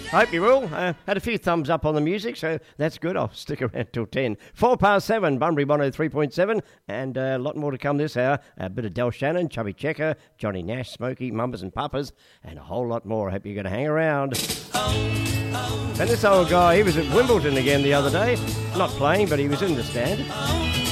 Hope you will. Had a few thumbs up on the music, so that's good. I'll stick around till 10. 7:04, Bunbury 103.7, and a lot more to come this hour. A bit of Del Shannon, Chubby Checker, Johnny Nash, Smokey, Mumbers and Papas, and a whole lot more. I hope you're going to hang around. And this old guy, he was at Wimbledon again the other day. Not playing, but he was in the stand.